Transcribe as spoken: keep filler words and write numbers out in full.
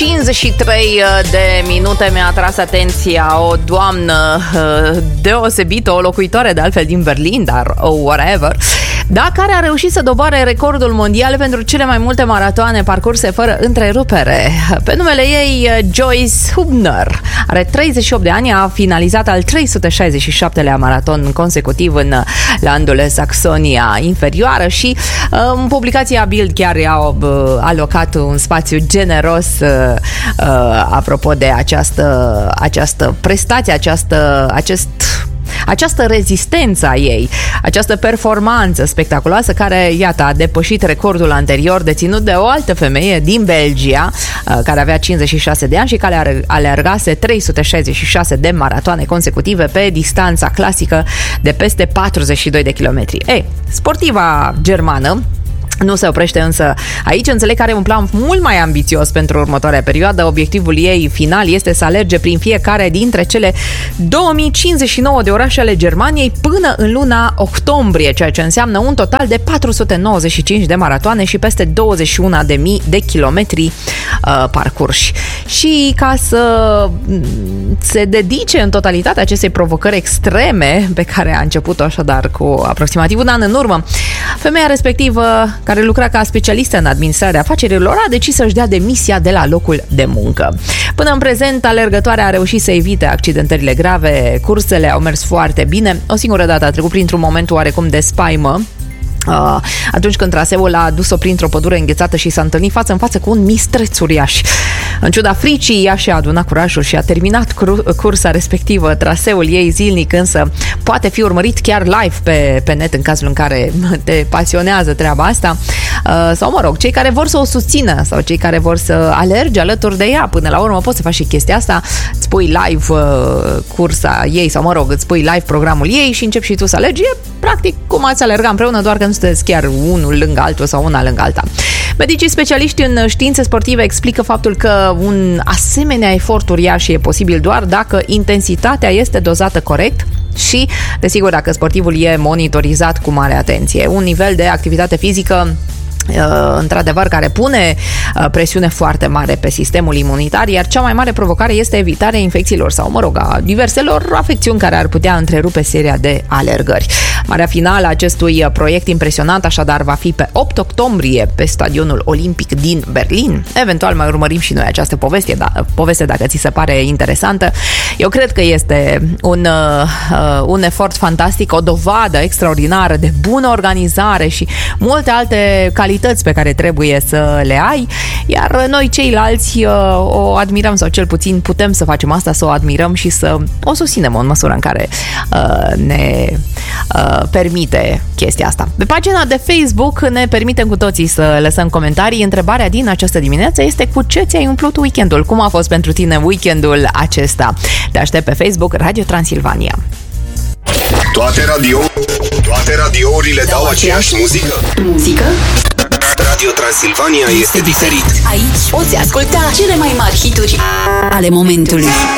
cincizeci și trei de minute mi-a atras atenția o doamnă deosebită, o locuitoare de altfel din Berlin, dar oh, whatever, da, care a reușit să doboare recordul mondial pentru cele mai multe maratoane parcurse fără întrerupere. Pe numele ei, Joyce Hubner, are treizeci și opt de ani, a finalizat al trei sute șaizeci și șaptelea maraton consecutiv în landul Saxonia Inferioară și în publicația Bild chiar i-au alocat un spațiu generos apropo de această, această prestație, această, acest această rezistență a ei, această performanță spectaculoasă care, iată, a depășit recordul anterior deținut de o altă femeie din Belgia, care avea cincizeci și șase de ani și care alergase trei sute șaizeci și șase de maratoane consecutive pe distanța clasică de peste patruzeci și doi de kilometri. Ei, sportiva germană nu se oprește însă aici, înțeleg că are un plan mult mai ambițios pentru următoarea perioadă. Obiectivul ei final este să alerge prin fiecare dintre cele două mii cincizeci și nouă de orașe ale Germaniei până în luna octombrie, ceea ce înseamnă un total de patru sute nouăzeci și cinci de maratoane și peste douăzeci și unu de mii de kilometri uh, parcurși. Și ca să se dedice în totalitate acestei provocări extreme pe care a început-o așadar cu aproximativ un an în urmă, femeia respectivă, care lucra ca specialistă în administrarea afacerilor, a decis să-și dea demisia de la locul de muncă. Până în prezent, alergătoarea a reușit să evite accidentările grave, cursele au mers foarte bine. O singură dată a trecut printr-un moment oarecum de spaimă, Uh, atunci când traseul a dus-o printr-o pădure înghețată și s-a întâlnit față în față cu un mistreț uriaș. În ciuda fricii, ea și-a adunat curajul și a terminat cur- cursa respectivă. Traseul ei zilnic însă poate fi urmărit chiar live pe, pe net în cazul în care te pasionează treaba asta. Uh, sau mă rog, cei care vor să o susțină sau cei care vor să alerge alături de ea. Până la urmă poți să faci și chestia asta, îți pui live uh, cursa ei sau mă rog, îți pui live programul ei și începi și tu să alergi. E practic cum ați alerga împreună, doar că nu sunteți chiar unul lângă altul sau una lângă alta. Medicii specialiști în științe sportive explică faptul că un asemenea efort uriaș e posibil doar dacă intensitatea este dozată corect și, desigur, dacă sportivul e monitorizat cu mare atenție. Un nivel de activitate fizică într-adevăr care pune presiune foarte mare pe sistemul imunitar, iar cea mai mare provocare este evitarea infecțiilor sau, mă rog, a diverselor afecțiuni care ar putea întrerupe seria de alergări. Marea finală a acestui proiect impresionant așadar va fi pe opt octombrie pe stadionul olimpic din Berlin. Eventual mai urmărim și noi această poveste, da, poveste dacă ți se pare interesantă. Eu cred că este un, uh, un efort fantastic, o dovadă extraordinară de bună organizare și multe alte calități pe care trebuie să le ai, iar noi ceilalți uh, o admirăm sau cel puțin putem să facem asta, să o admirăm și să o susținem în măsura în care uh, ne uh, permite chestia asta. Pe pagina de Facebook ne permitem cu toții să lăsăm comentarii. Întrebarea din această dimineață este: cu ce ți-ai umplut weekendul? Cum a fost pentru tine weekendul acesta? Te aștept pe Facebook Radio Transilvania. Toate radio Toate radiourile dau, dau aceeași muzică? Muzică? Radio Transilvania este diferit. Aici poți asculta cele mai mari hituri ale momentului.